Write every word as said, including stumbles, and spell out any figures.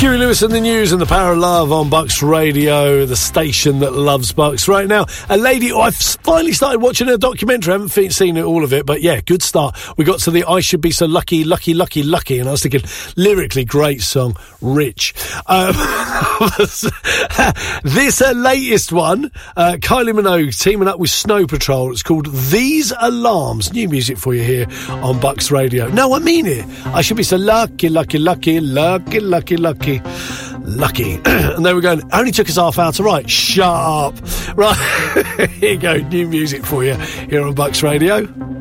Huey Lewis and the News and the Power of Love on Bucks Radio, the station that loves Bucks. Right now, a lady, oh, I've finally started watching her documentary. I haven't fe- seen it, all of it, but yeah, good start. We got to the I Should Be So Lucky, Lucky, Lucky, Lucky, and I was thinking, lyrically, great song, Rich. Um, this uh, latest one, uh, Kylie Minogue teaming up with Snow Patrol. It's called These Alarms. New music for you here on Bucks Radio. No, I mean it. I should be so lucky, lucky, lucky, lucky, lucky, lucky. Lucky. And they were going, only took us half hour to write. Shut up. Right. Here you go. New music for you here on Bucks Radio.